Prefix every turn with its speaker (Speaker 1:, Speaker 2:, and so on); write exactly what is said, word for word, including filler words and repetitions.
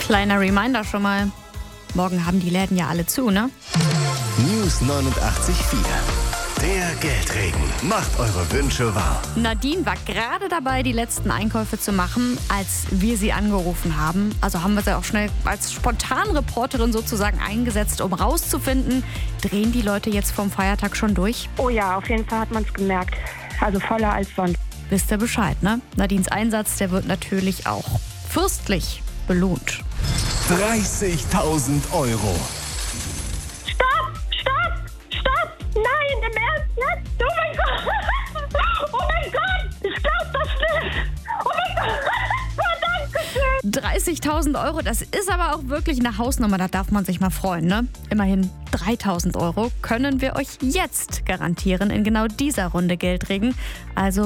Speaker 1: Kleiner Reminder schon mal. Morgen haben die Läden ja alle zu, ne?
Speaker 2: News neunundachtzig Komma vier. Der Geldregen macht eure Wünsche wahr.
Speaker 1: Nadine war gerade dabei, die letzten Einkäufe zu machen, als wir sie angerufen haben. Also haben wir sie auch schnell als Spontanreporterin sozusagen eingesetzt, um rauszufinden, drehen die Leute jetzt vom Feiertag schon durch?
Speaker 3: Oh ja, auf jeden Fall hat man es gemerkt. Also voller als sonst.
Speaker 1: Wisst ihr Bescheid, ne? Nadines Einsatz, der wird natürlich auch fürstlich belohnt.
Speaker 2: dreißigtausend Euro.
Speaker 3: Stopp! Stopp! Stopp! Nein, im Ernst jetzt? Oh mein Gott! Oh mein Gott! Ich glaub das nicht! Oh mein Gott! Verdammt schön!
Speaker 1: dreißigtausend Euro, das ist aber auch wirklich eine Hausnummer, da darf man sich mal freuen, ne? Immerhin dreitausend Euro können wir euch jetzt garantieren in genau dieser Runde Geldregen. Also